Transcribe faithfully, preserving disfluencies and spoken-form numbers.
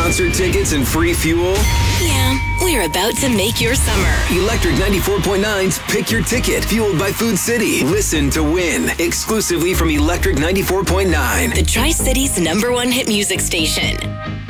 concert tickets and free fuel? Yeah, we're about to make your summer. Electric ninety-four point nine's Pick Your Ticket, fueled by Food City. Listen to win, exclusively from Electric ninety-four point nine. The Tri-City's number one hit music station.